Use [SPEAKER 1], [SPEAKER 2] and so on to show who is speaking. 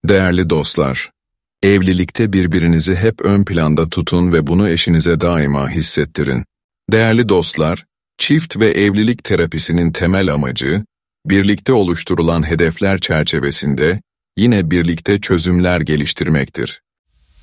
[SPEAKER 1] Değerli dostlar, evlilikte birbirinizi hep ön planda tutun ve bunu eşinize daima hissettirin. Değerli dostlar, çift ve evlilik terapisinin temel amacı, birlikte oluşturulan hedefler çerçevesinde yine birlikte çözümler geliştirmektir.